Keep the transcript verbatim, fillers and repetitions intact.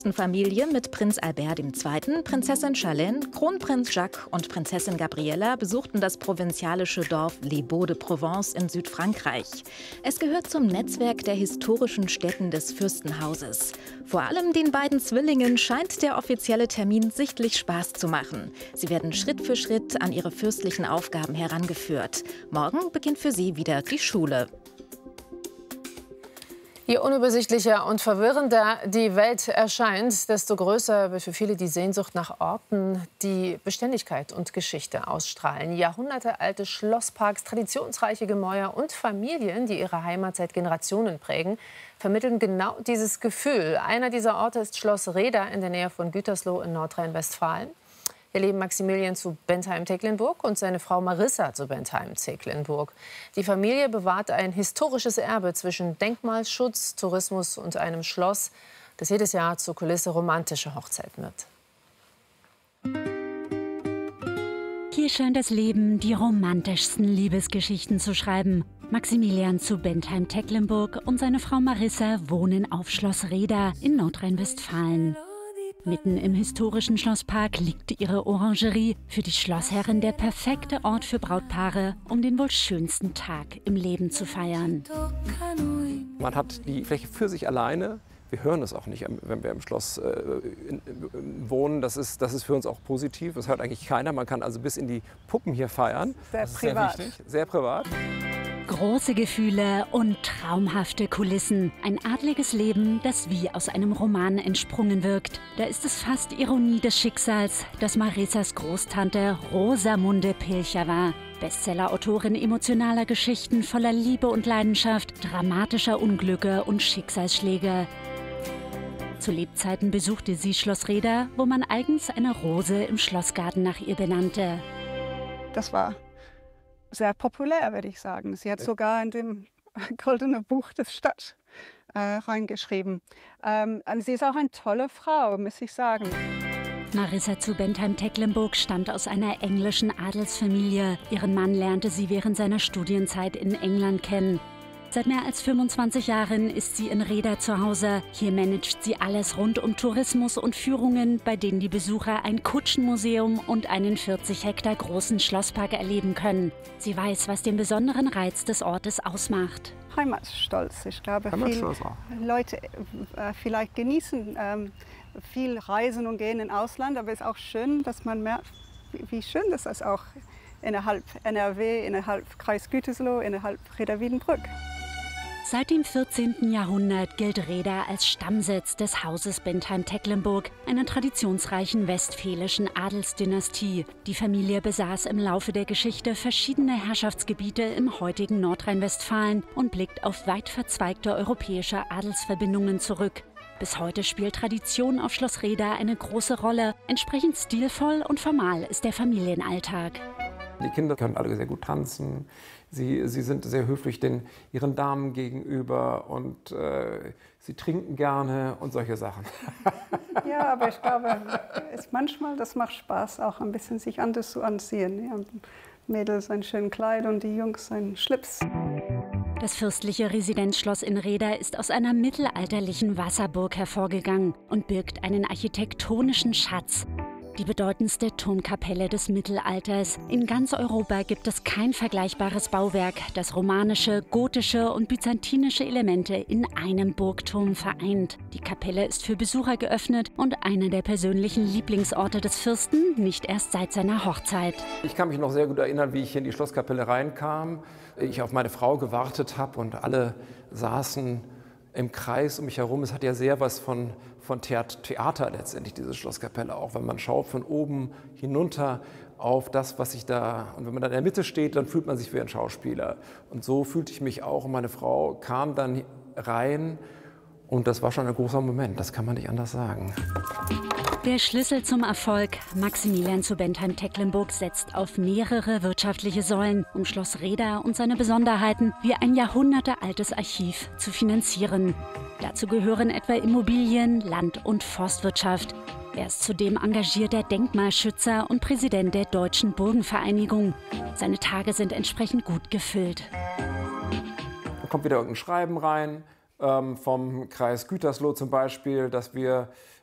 Familie mit Prinz Albert der Zweite., Prinzessin Charlene, Kronprinz Jacques und Prinzessin Gabriella besuchten das provinzialische Dorf Les Baux-de-Provence in Südfrankreich. Es gehört zum Netzwerk der historischen Stätten des Fürstenhauses. Vor allem den beiden Zwillingen scheint der offizielle Termin sichtlich Spaß zu machen. Sie werden Schritt für Schritt an ihre fürstlichen Aufgaben herangeführt. Morgen beginnt für sie wieder die Schule. Je unübersichtlicher und verwirrender die Welt erscheint, desto größer wird für viele die Sehnsucht nach Orten, die Beständigkeit und Geschichte ausstrahlen. Jahrhundertealte Schlossparks, traditionsreiche Gemäuer und Familien, die ihre Heimat seit Generationen prägen, vermitteln genau dieses Gefühl. Einer dieser Orte ist Schloss Rheda in der Nähe von Gütersloh in Nordrhein-Westfalen. Hier leben Maximilian zu Bentheim-Tecklenburg und seine Frau Marissa zu Bentheim-Tecklenburg. Die Familie bewahrt ein historisches Erbe zwischen Denkmalschutz, Tourismus und einem Schloss, das jedes Jahr zur Kulisse romantischer Hochzeiten wird. Hier scheint das Leben die romantischsten Liebesgeschichten zu schreiben. Maximilian zu Bentheim-Tecklenburg und seine Frau Marissa wohnen auf Schloss Rheda in Nordrhein-Westfalen. Mitten im historischen Schlosspark liegt ihre Orangerie, für die Schlossherrin der perfekte Ort für Brautpaare, um den wohl schönsten Tag im Leben zu feiern. Man hat die Fläche für sich alleine. Wir hören es auch nicht, wenn wir im Schloss äh, in, in, wohnen. Das ist, das ist für uns auch positiv. Das hört eigentlich keiner. Man kann also bis in die Puppen hier feiern. Sehr privat. Sehr wichtig, sehr privat. Große Gefühle und traumhafte Kulissen. Ein adliges Leben, das wie aus einem Roman entsprungen wirkt. Da ist es fast Ironie des Schicksals, dass Marissas Großtante Rosamunde Pilcher war. Bestseller-Autorin emotionaler Geschichten voller Liebe und Leidenschaft, dramatischer Unglücke und Schicksalsschläge. Zu Lebzeiten besuchte sie Schloss Rheda, wo man eigens eine Rose im Schlossgarten nach ihr benannte. Das war sehr populär, würde ich sagen. Sie hat sogar in dem Goldene Buch der Stadt äh, reingeschrieben. Ähm, und sie ist auch eine tolle Frau, muss ich sagen. Marissa zu Bentheim-Tecklenburg stammt aus einer englischen Adelsfamilie. Ihren Mann lernte sie während seiner Studienzeit in England kennen. Seit mehr als fünfundzwanzig Jahren ist sie in Rheda zu Hause. Hier managt sie alles rund um Tourismus und Führungen, bei denen die Besucher ein Kutschenmuseum und einen vierzig Hektar großen Schlosspark erleben können. Sie weiß, was den besonderen Reiz des Ortes ausmacht. Heimatstolz. Ich glaube, Heimatstolz viele auch. Leute äh, vielleicht genießen ähm, viel Reisen und gehen ins Ausland, aber es ist auch schön, dass man merkt, wie, wie schön das ist auch innerhalb N R W, innerhalb Kreis Gütersloh, innerhalb Rheda-Wiedenbrück. Seit dem vierzehnten Jahrhundert gilt Rheda als Stammsitz des Hauses Bentheim-Tecklenburg, einer traditionsreichen westfälischen Adelsdynastie. Die Familie besaß im Laufe der Geschichte verschiedene Herrschaftsgebiete im heutigen Nordrhein-Westfalen und blickt auf weit verzweigte europäische Adelsverbindungen zurück. Bis heute spielt Tradition auf Schloss Rheda eine große Rolle. Entsprechend stilvoll und formal ist der Familienalltag. Die Kinder können alle sehr gut tanzen. Sie, sie sind sehr höflich den, ihren Damen gegenüber und äh, sie trinken gerne und solche Sachen. Ja, aber ich glaube, es manchmal, das macht Spaß, auch ein bisschen sich anders zu anziehen. Ja, Mädels ein schönes Kleid und die Jungs ein Schlips. Das fürstliche Residenzschloss in Rheda ist aus einer mittelalterlichen Wasserburg hervorgegangen und birgt einen architektonischen Schatz. Die bedeutendste Turmkapelle des Mittelalters. In ganz Europa gibt es kein vergleichbares Bauwerk, das romanische, gotische und byzantinische Elemente in einem Burgturm vereint. Die Kapelle ist für Besucher geöffnet und einer der persönlichen Lieblingsorte des Fürsten, nicht erst seit seiner Hochzeit. Ich kann mich noch sehr gut erinnern, wie ich hier in die Schlosskapelle reinkam, ich auf meine Frau gewartet habe und alle saßen im Kreis um mich herum. Es hat ja sehr was von, von Theater letztendlich, diese Schlosskapelle auch, wenn man schaut von oben hinunter auf das, was sich da, und wenn man dann in der Mitte steht, dann fühlt man sich wie ein Schauspieler. Und so fühlte ich mich auch und meine Frau kam dann rein und das war schon ein großer Moment, das kann man nicht anders sagen. Der Schlüssel zum Erfolg. Maximilian zu Bentheim-Tecklenburg setzt auf mehrere wirtschaftliche Säulen, um Schloss Rheda und seine Besonderheiten wie ein jahrhundertealtes Archiv zu finanzieren. Dazu gehören etwa Immobilien, Land- und Forstwirtschaft. Er ist zudem engagierter Denkmalschützer und Präsident der Deutschen Burgenvereinigung. Seine Tage sind entsprechend gut gefüllt. Da kommt wieder irgendein Schreiben rein, ähm, vom Kreis Gütersloh zum Beispiel, dass wir